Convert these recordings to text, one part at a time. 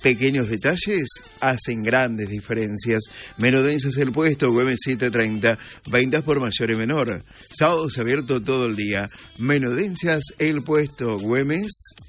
Pequeños detalles hacen grandes diferencias. Menudencias El Puesto, Güemes 730, ventas por mayor y menor. Sábados abierto todo el día. Menudencias El Puesto, Güemes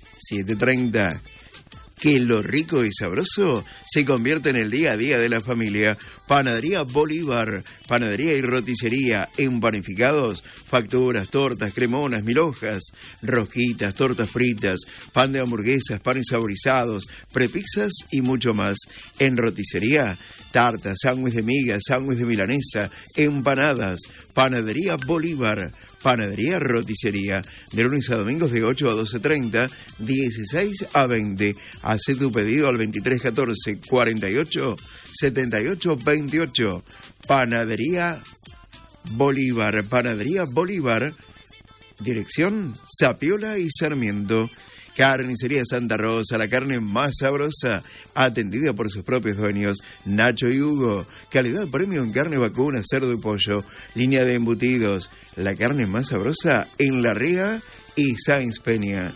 730. Que lo rico y sabroso se convierte en el día a día de la familia. Panadería Bolívar, panadería y roticería en panificados, facturas, tortas, cremonas, mil hojas, rosquitas, tortas fritas, pan de hamburguesas, panes saborizados, prepizzas y mucho más. En roticería, tartas, sándwich de miga, sándwich de milanesa, empanadas. Panadería Bolívar, panadería roticería, de lunes a domingos de 8 a 12:30, 16 a 20. Hace tu pedido al 2314 48 78 28. Panadería Bolívar, panadería Bolívar, dirección Sapiola y Sarmiento. Carnicería Santa Rosa, la carne más sabrosa, atendida por sus propios dueños, Nacho y Hugo. Calidad premium en carne vacuna, cerdo y pollo. Línea de embutidos, la carne más sabrosa en La Ría y Sáenz Peña.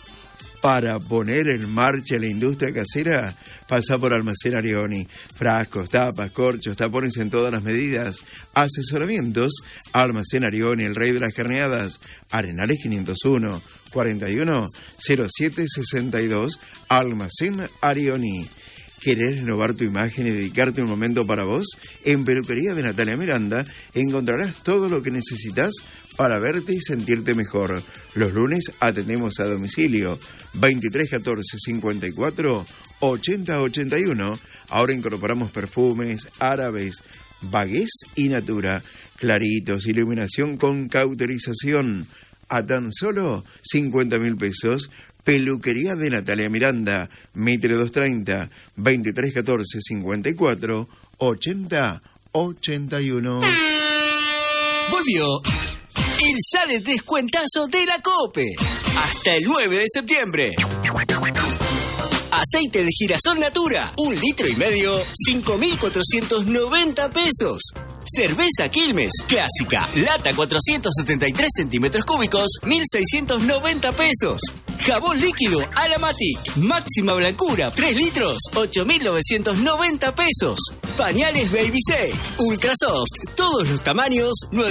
Para poner en marcha la industria casera, pasa por Almacén Arioni. Frascos, tapas, corchos, tapones en todas las medidas. Asesoramientos, Almacén Arioni, el rey de las carneadas. Arenales 501 41 07 62, Almacén Arioni. ¿Querés renovar tu imagen y dedicarte un momento para vos? En Peluquería de Natalia Miranda encontrarás todo lo que necesitas para verte y sentirte mejor. Los lunes atendemos a domicilio 23 14 54 80 81. Ahora incorporamos perfumes, árabes, bagués y natura, claritos, iluminación con cauterización. A tan solo 50.000 pesos. Peluquería de Natalia Miranda, Mitre 230, 23 14 54 80 81. Volvió el Sale Descuentazo de la COPE. Hasta el 9 de septiembre. Aceite de girasol Natura, 1,5 litros, 5.490 pesos. Cerveza Quilmes, clásica, lata 473 centímetros cúbicos, 1.690 pesos. Jabón líquido Alamatic, máxima blancura, 3 litros, 8.990 pesos. Pañales Baby Safe, Ultra Soft, todos los tamaños,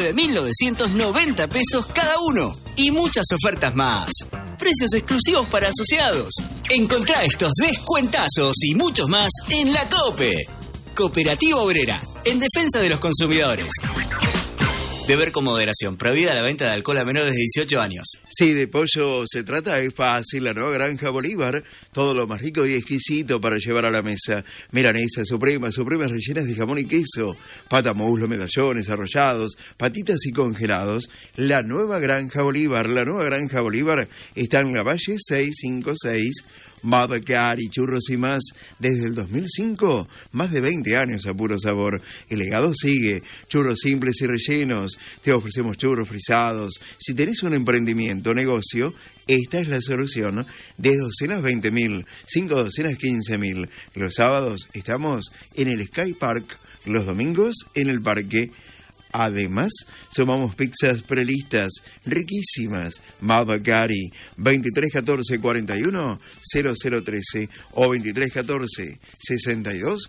9.990 pesos cada uno. Y muchas ofertas más. Precios exclusivos para asociados. Encontrá estos descuentazos y muchos más en la COPE. Cooperativa Obrera, en defensa de los consumidores. Beber con moderación. Prohibida la venta de alcohol a menores de 18 años. Si de pollo se trata, es fácil. La nueva Granja Bolívar. Todo lo más rico y exquisito para llevar a la mesa. Milanesa, supremas rellenas de jamón y queso. Pata muslo, medallones, arrollados, patitas y congelados. La nueva Granja Bolívar. La nueva Granja Bolívar está en la Valle 656. Mabacari, churros y más. Desde el 2005, más de 20 años a puro sabor. El legado sigue. Churros simples y rellenos. Te ofrecemos churros frisados. Si tenés un emprendimiento, negocio, esta es la solución. De docenas 20.000, 5 docenas 15.000. Los sábados estamos en el Sky Park. Los domingos en el parque. Además, sumamos pizzas prelistas, riquísimas. Mabacari, 23 14 41 0013 o 23 14 62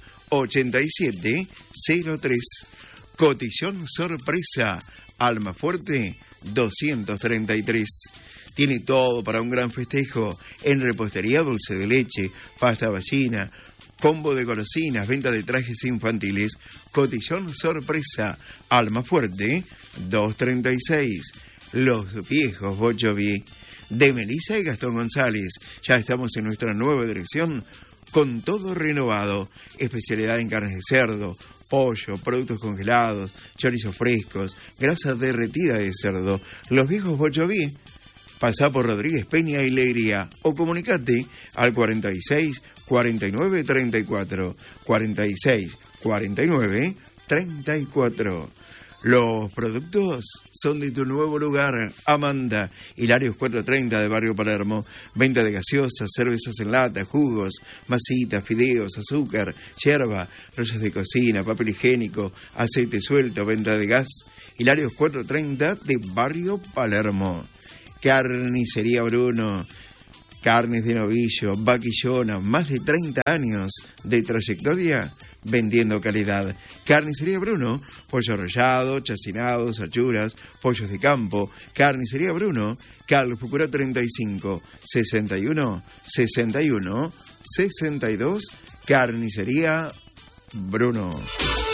87 03. Cotillón Sorpresa, Almafuerte 233. Tiene todo para un gran festejo. En repostería, dulce de leche, pasta ballina, combo de golosinas, venta de trajes infantiles. Cotillón Sorpresa, Almafuerte 236. Los viejos Bochoví, de Melissa y Gastón González. Ya estamos en nuestra nueva dirección con todo renovado. Especialidad en carnes de cerdo, pollo, productos congelados, chorizos frescos, grasa derretida de cerdo. Los viejos Bochoví. Pasá por Rodríguez Peña y Legría o comunicate al 46 49 34 46 49 34. Los productos son de tu nuevo lugar, Amanda, Hilarios 430 de Barrio Palermo. Venta de gaseosas, cervezas en lata, jugos, masitas, fideos, azúcar, yerba, rollos de cocina, papel higiénico, aceite suelto, venta de gas. Hilarios 430 de Barrio Palermo. Carnicería Bruno. Carnes de novillo, vaquillona, más de 30 años de trayectoria vendiendo calidad. Carnicería Bruno, pollo rallado, chacinados, achuras, pollos de campo. Carnicería Bruno, Carlos Pucura 35, 61, 61, 62. Carnicería Bruno.